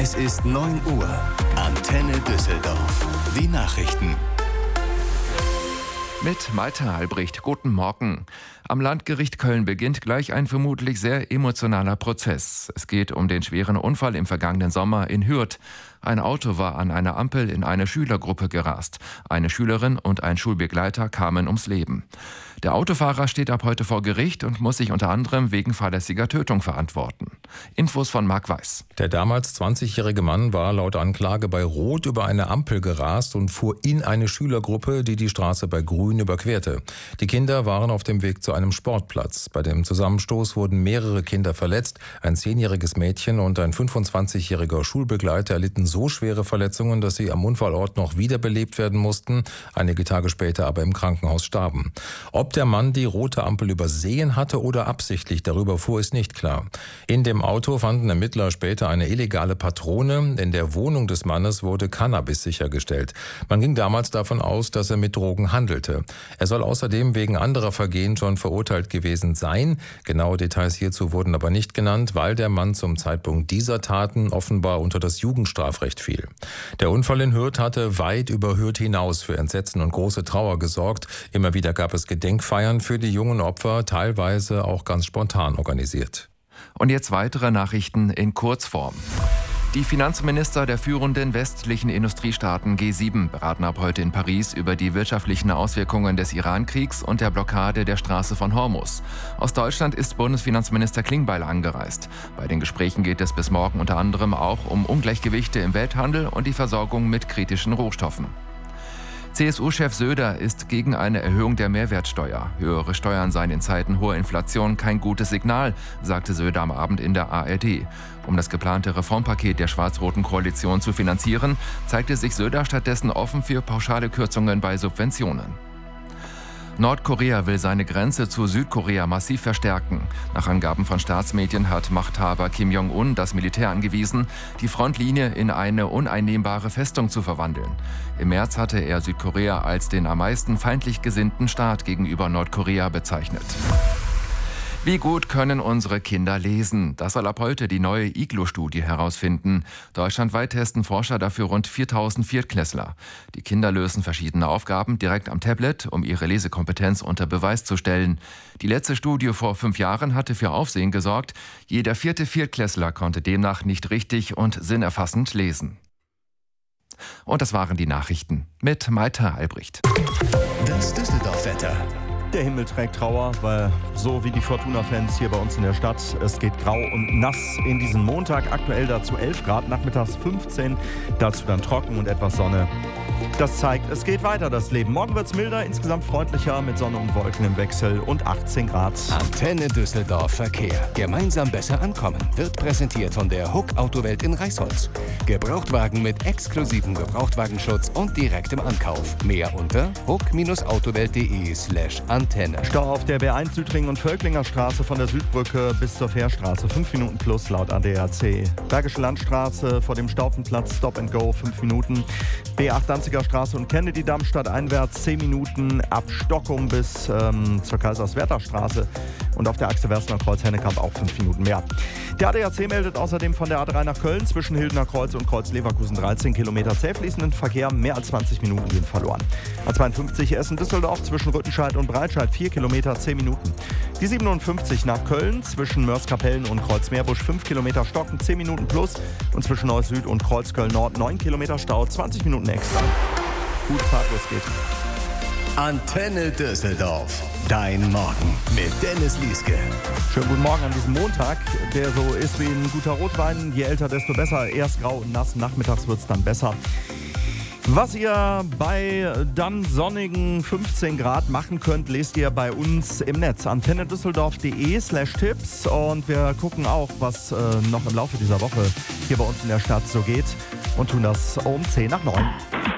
Es ist 9 Uhr. Antenne Düsseldorf. Die Nachrichten. Mit Malte Albrecht, guten Morgen. Am Landgericht Köln beginnt gleich ein vermutlich sehr emotionaler Prozess. Es geht um den schweren Unfall im vergangenen Sommer in Hürth. Ein Auto war an einer Ampel in eine Schülergruppe gerast. Eine Schülerin und ein Schulbegleiter kamen ums Leben. Der Autofahrer steht ab heute vor Gericht und muss sich unter anderem wegen fahrlässiger Tötung verantworten. Infos von Marc Weiß. Der damals 20-jährige Mann war laut Anklage bei Rot über eine Ampel gerast und fuhr in eine Schülergruppe, die die Straße bei Grün überquerte. Die Kinder waren auf dem Weg zu einem Sportplatz. Bei dem Zusammenstoß wurden mehrere Kinder verletzt. Ein 10-jähriges Mädchen und ein 25-jähriger Schulbegleiter erlitten so schwere Verletzungen, dass sie am Unfallort noch wiederbelebt werden mussten, einige Tage später aber im Krankenhaus starben. Ob der Mann die rote Ampel übersehen hatte oder absichtlich darüber fuhr, ist nicht klar. In dem Auto fanden Ermittler später eine illegale Patrone. In der Wohnung des Mannes wurde Cannabis sichergestellt. Man ging damals davon aus, dass er mit Drogen handelte. Er soll außerdem wegen anderer Vergehen schon verurteilt gewesen sein. Genaue Details hierzu wurden aber nicht genannt, weil der Mann zum Zeitpunkt dieser Taten offenbar unter das Jugendstrafrecht fiel. Der Unfall in Hürth hatte weit über Hürth hinaus für Entsetzen und große Trauer gesorgt. Immer wieder gab es Gedenkfeiern für die jungen Opfer, teilweise auch ganz spontan organisiert. Und jetzt weitere Nachrichten in Kurzform. Die Finanzminister der führenden westlichen Industriestaaten G7 beraten ab heute in Paris über die wirtschaftlichen Auswirkungen des Iran-Kriegs und der Blockade der Straße von Hormuz. Aus Deutschland ist Bundesfinanzminister Klingbeil angereist. Bei den Gesprächen geht es bis morgen unter anderem auch um Ungleichgewichte im Welthandel und die Versorgung mit kritischen Rohstoffen. CSU-Chef Söder ist gegen eine Erhöhung der Mehrwertsteuer. Höhere Steuern seien in Zeiten hoher Inflation kein gutes Signal, sagte Söder am Abend in der ARD. Um das geplante Reformpaket der schwarz-roten Koalition zu finanzieren, zeigte sich Söder stattdessen offen für pauschale Kürzungen bei Subventionen. Nordkorea will seine Grenze zu Südkorea massiv verstärken. Nach Angaben von Staatsmedien hat Machthaber Kim Jong-un das Militär angewiesen, die Frontlinie in eine uneinnehmbare Festung zu verwandeln. Im März hatte er Südkorea als den am meisten feindlich gesinnten Staat gegenüber Nordkorea bezeichnet. Wie gut können unsere Kinder lesen? Das soll ab heute die neue IGLO-Studie herausfinden. Deutschlandweit testen Forscher dafür rund 4000 Viertklässler. Die Kinder lösen verschiedene Aufgaben direkt am Tablet, um ihre Lesekompetenz unter Beweis zu stellen. Die letzte Studie vor 5 Jahren hatte für Aufsehen gesorgt. Jeder 4. Viertklässler konnte demnach nicht richtig und sinnerfassend lesen. Und das waren die Nachrichten mit Malte Albrecht. Das Düsseldorf-Wetter. Der Himmel trägt Trauer, weil so wie die Fortuna-Fans hier bei uns in der Stadt, es geht grau und nass in diesen Montag. Aktuell dazu 11 Grad, nachmittags 15, dazu dann trocken und etwas Sonne. Das zeigt, es geht weiter, das Leben. Morgen wird es milder, insgesamt freundlicher mit Sonne und Wolken im Wechsel und 18 Grad. Antenne Düsseldorf Verkehr. Gemeinsam besser ankommen. Wird präsentiert von der Huck Autowelt in Reisholz. Gebrauchtwagen mit exklusivem Gebrauchtwagenschutz und direktem Ankauf. Mehr unter huck-autowelt.de/Antenne. Stau auf der B1 Südring und Völklinger Straße von der Südbrücke bis zur Fährstraße. 5 Minuten plus laut ADAC. Bergische Landstraße vor dem Staufenplatz Stop and Go 5 Minuten. B8 Danziger Straße und Kennedy-Damm einwärts 10 Minuten ab Stockholm bis zur Kaiserswerther Straße. Und auf der Achse Wersner-Kreuz-Hennekamp auch 5 Minuten mehr. Der ADAC meldet außerdem von der A3 nach Köln zwischen Hildener Kreuz und Kreuz-Leverkusen 13 Kilometer zäh fließenden Verkehr. Mehr als 20 Minuten gehen verloren. A52 Essen-Düsseldorf zwischen Rüttenscheid und Breitscheid 4 Kilometer 10 Minuten. Die 57 nach Köln zwischen Mörs-Kapellen und Kreuz-Meerbusch 5 Kilometer Stocken 10 Minuten plus. Und zwischen Neuss-Süd und Kreuzköln-Nord 9 Kilometer Stau 20 Minuten extra. Gute Fahrt, los geht's. Antenne Düsseldorf. Dein Morgen mit Dennis Lieske. Schönen guten Morgen an diesem Montag, der so ist wie ein guter Rotwein. Je älter, desto besser. Erst grau und nass, nachmittags wird's dann besser. Was ihr bei dann sonnigen 15 Grad machen könnt, lest ihr bei uns im Netz. antennedüsseldorf.de/Tipps. Und wir gucken auch, was noch im Laufe dieser Woche hier bei uns in der Stadt so geht. Und tun das um 10 nach 9.